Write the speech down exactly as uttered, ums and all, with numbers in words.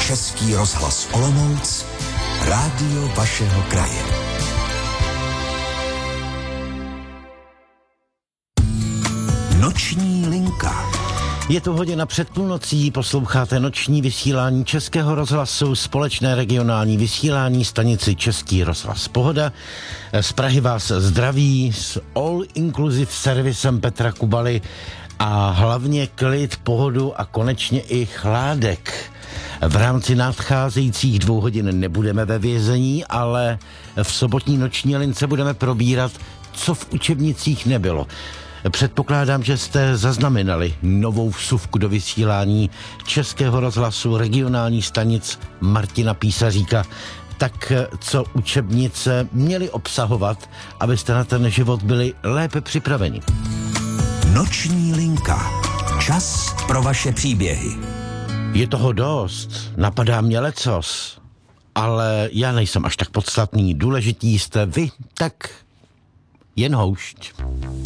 Český rozhlas Olomouc, rádio vašeho kraje. Noční linka. Je tu hodina před půlnocí, posloucháte noční vysílání Českého rozhlasu, společné regionální vysílání stanici Český rozhlas Pohoda. Z Prahy vás zdraví s all inclusive servisem Petra Kubaly a hlavně klid, pohodu a konečně i chládek. V rámci nadcházejících dvou hodin nebudeme ve vězení, ale v sobotní noční lince budeme probírat, co v učebnicích nebylo. Předpokládám, že jste zaznamenali novou vsuvku do vysílání Českého rozhlasu regionálních stanic Martina Písaříka. Tak co učebnice měly obsahovat, abyste na ten život byli lépe připraveni? Noční linka. Čas pro vaše příběhy. Je toho dost, napadá mě lecos, ale já nejsem až tak podstatný. Důležitý jste vy, tak jen houšť.